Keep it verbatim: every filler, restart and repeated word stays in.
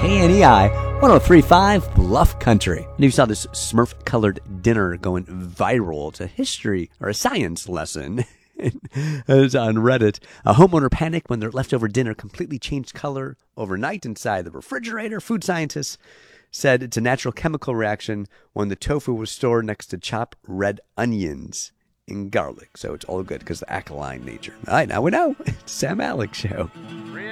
K N E I one oh three point five Bluff Country. And you saw this Smurf-colored dinner going viral. It's a history or a science lesson. It's on Reddit. A homeowner panicked when their leftover dinner completely changed color overnight inside the refrigerator. Food scientists said it's a natural chemical reaction when the tofu was stored next to chopped red onions and garlic. So it's all good because of the alkaline nature. All right, now we know. It's Sam Alex Show.